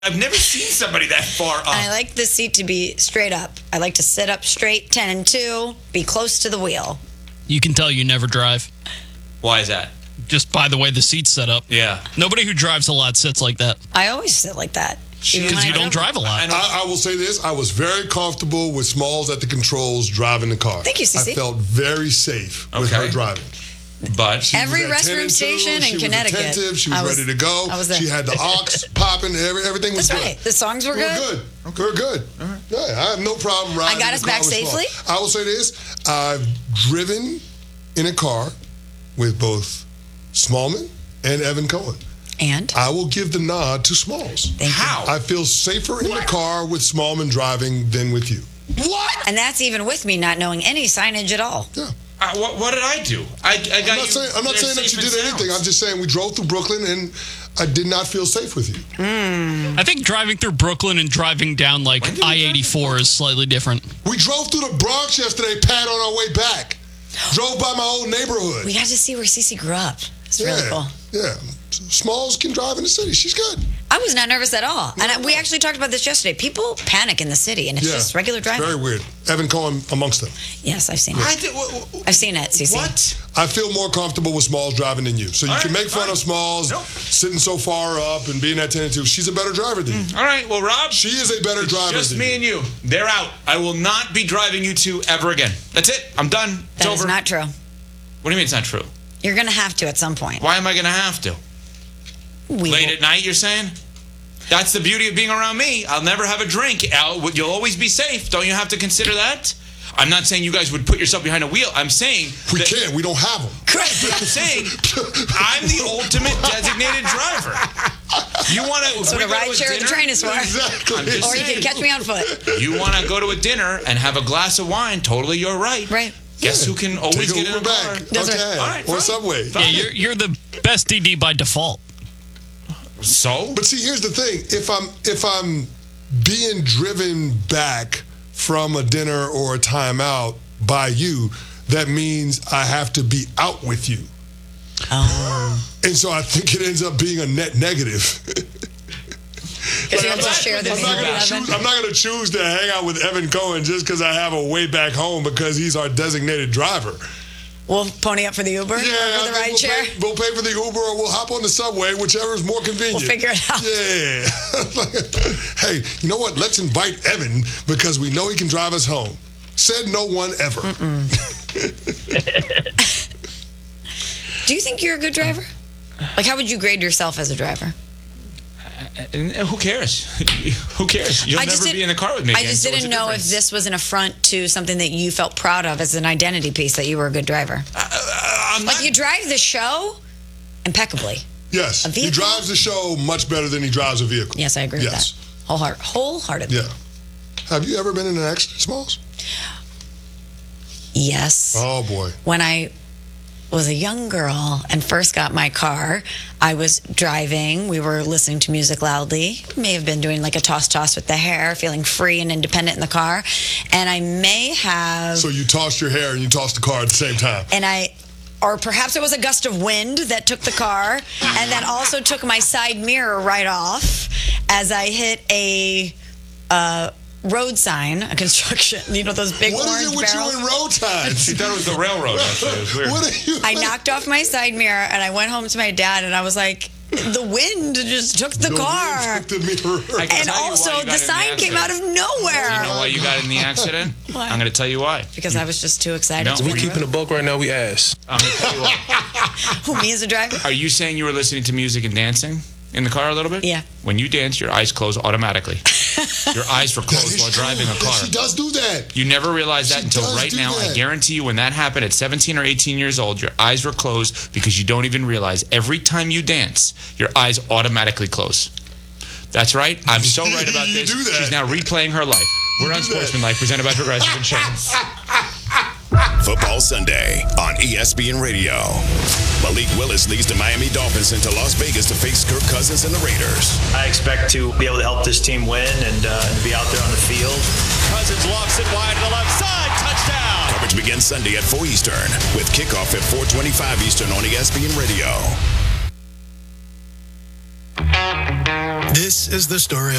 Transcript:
I've never seen somebody that far up. I like the seat to be straight up. I like to sit up straight, 10 and 2, be close to the wheel. You can tell you never drive. Why is that? Just by the way the seat's set up. Yeah. Nobody who drives a lot sits like that. I always sit like that. Because you don't drive a lot. I will say this. I was very comfortable with Smalls at the controls driving the car. Thank you, Cece. I felt very safe with her driving. But every restroom station in Connecticut. She was ready to go. I was there. She had the aux popping. Everything was That's good. right. The songs were good. We're good. All right. Yeah, I have no problem riding. I got us back safely. I will say this. I've driven in a car with both Smallman and Evan Cohen. And? I will give the nod to Smalls. Thank How? you. I feel safer in the car with Smallman driving than with you. What? And that's even with me not knowing any signage at all. Yeah. What did I do? I got I'm not saying that you did anything. I'm just saying we drove through Brooklyn and I did not feel safe with you. I think driving through Brooklyn and driving down like I-84 is slightly different. We drove through the Bronx yesterday, Pat, on our way back. Drove by my old neighborhood. We got to see where Cece grew up. It's really cool. Yeah. Smalls can drive in the city. She's good. I was not nervous at all. And we actually talked about this yesterday. People panic in the city, and it's just regular driving. Very weird. Evan Cohen amongst them. Yes, I've seen it. I've seen it, Cece. What? I feel more comfortable with Smalls driving than you. So you can make fun of Smalls sitting so far up and being at 10 and 2. She's a better driver than you. All right, well, Rob. She is a better driver just than me and you. They're out. I will not be driving you two ever again. That's it. I'm done. It's That over. is not true. What do you mean it's not true? You're going to have to at some point. Why am I going to have to? Late at night, you're saying? That's the beauty of being around me. I'll never have a drink. You'll always be safe. Don't you have to consider that? I'm not saying you guys would put yourself behind a wheel. I'm saying... We can't. We don't have them. Correct. But I'm saying I'm the ultimate designated driver. You want to... So the ride share the train is for. Exactly. Or you can catch me on foot. You want to go to a dinner and have a glass of wine. Totally, you're right. Right. Guess who can always get in a car? That's okay. right. All right, Or fine. Subway. Yeah, you're the best DD by default. So? But see, here's the thing. If I'm being driven back from a dinner or a timeout by you, that means I have to be out with you. Oh. And so I think it ends up being a net negative. Because you have to share the I'm not going to choose to hang out with Evan Cohen just because I have a way back home because he's our designated driver. We'll pony up for the Uber? Yeah, or for the ride share? We'll pay for the Uber or we'll hop on the subway, whichever is more convenient. We'll figure it out. Yeah. Hey, you know what? Let's invite Evan because we know he can drive us home. Said no one ever. Do you think you're a good driver? Like, how would you grade yourself as a driver? Who cares? Who cares? You'll never be in the car with me again. I just didn't know if this was an affront to something that you felt proud of as an identity piece, that you were a good driver. Like, you drive the show impeccably. Yes. A He vehicle? drives the show much better than he drives a vehicle. Yes, I agree with that. Wholeheartedly. Yeah. Have you ever been in an accident, Smalls? Yes. Oh, boy. When I was a young girl and first got my car, I was driving. We were listening to music loudly. May have been doing like a toss with the hair, feeling free and independent in the car. And I may have... So you tossed your hair and you tossed the car at the same time. Or perhaps it was a gust of wind that took the car and then also took my side mirror right off as I hit a road sign, a construction, those big orange barrels. What is it with you and road signs? She thought it was the railroad. Actually. It was weird. What are you? I knocked off my side mirror and I went home to my dad and I was like, the wind just took the car. Wind took the mirror. And also, the sign came out of nowhere. You know why you got in the accident? Why? I'm going to tell you why. Because I was just too excited to We be keeping a buck right now, we ass. I'm going to tell you why. Who, me as a driver? Are you saying you were listening to music and dancing in the car a little bit? Yeah. When you dance, your eyes close automatically. Your eyes were closed while driving a car. She does do that. You never realized that She until does right do now. that. I guarantee you when that happened at 17 or 18 years old, your eyes were closed because you don't even realize every time you dance, your eyes automatically close. That's right. I'm so right about You this. do that. She's now replaying her life. We're on Sportsmanlike, presented by Progressive Insurance. Football Sunday on ESPN Radio. Malik Willis leads the Miami Dolphins into Las Vegas to face Kirk Cousins and the Raiders. I expect to be able to help this team win and to be out there on the field. Cousins lofts it wide to the left side. Touchdown. Coverage begins Sunday at 4 Eastern with kickoff at 4:25 Eastern on ESPN Radio. This is the story